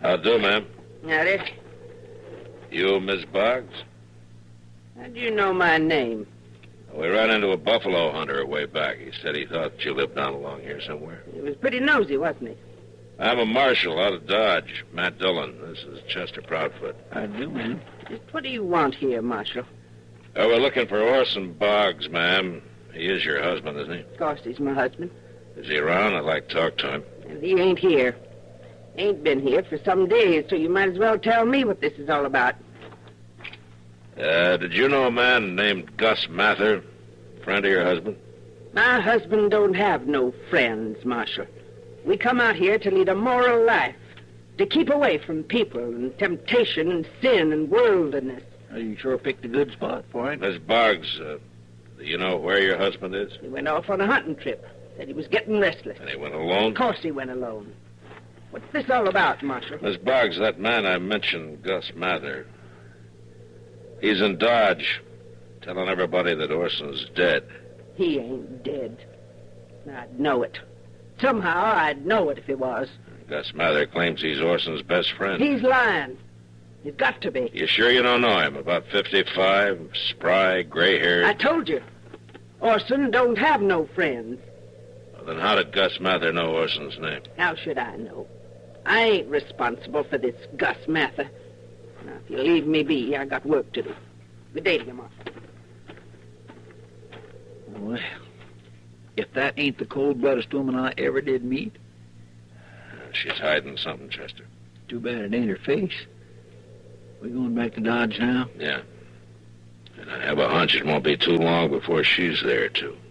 How do, ma'am? Howdy. You, Miss Boggs? How'd you know my name? We ran into a buffalo hunter way back. He said he thought you lived down along here somewhere. He was pretty nosy, wasn't he? I'm a marshal out of Dodge, Matt Dillon. This is Chester Proudfoot. I do, ma'am. Just what do you want here, Marshal? We're looking for Orson Boggs, ma'am. He is your husband, isn't he? Of course he's my husband. Is he around? I'd like to talk to him. And he ain't here. Ain't been here for some days, so you might as well tell me what this is all about. Did you know a man named Gus Mather? Friend of your husband? My husband don't have no friends, Marshal. We come out here to lead a moral life, to keep away from people and temptation and sin and worldliness. You sure picked a good spot for it. Miss Boggs, do you know where your husband is? He went off on a hunting trip. Said he was getting restless. And he went alone? Of course he went alone. What's this all about, Marshal? Miss Boggs, that man I mentioned, Gus Mather, he's in Dodge, telling everybody that Orson's dead. He ain't dead. I'd know it. Somehow I'd know it if he was. Gus Mather claims he's Orson's best friend. He's lying. He's got to be. You sure you don't know him? About 55, spry, gray-haired? I told you. Orson don't have no friends. Well, then how did Gus Mather know Orson's name? How should I know? I ain't responsible for this Gus Mather. Now, if you leave me be, I got work to do. Good day to you, Marshal. Well, if that ain't the cold-bloodedest woman I ever did meet. She's hiding something, Chester. Too bad it ain't her face. We going back to Dodge now? Yeah. And I have a hunch it won't be too long before she's there, too.